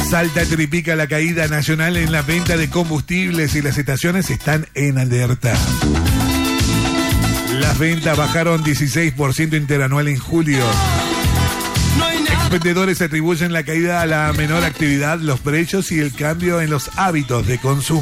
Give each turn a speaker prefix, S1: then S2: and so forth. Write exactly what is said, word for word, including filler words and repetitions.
S1: Salta triplica la caída nacional en la venta de combustibles y las estaciones están en alerta. Las ventas bajaron dieciséis por ciento interanual en julio. Expendedores atribuyen la caída a la menor actividad, los precios y el cambio en los hábitos de consumo.